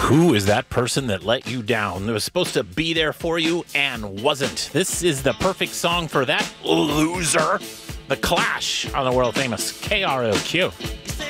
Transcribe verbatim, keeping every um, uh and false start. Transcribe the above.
Who is that person that let you down? That was supposed to be there for you and wasn't. This is the perfect song for that loser. The Clash on the world famous K R O Q.